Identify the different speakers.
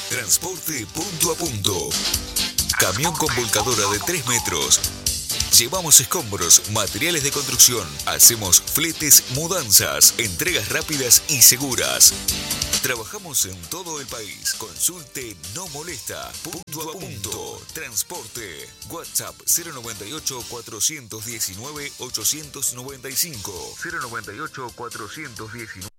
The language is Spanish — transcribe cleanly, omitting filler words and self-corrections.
Speaker 1: Transporte punto a punto. Camión con volcadora de 3 metros. Llevamos escombros, materiales de construcción. Hacemos fletes, mudanzas, entregas rápidas y seguras. Trabajamos en todo el país. Consulte No Molesta. Punto a punto. Transporte. WhatsApp 098-419-895. 098-419.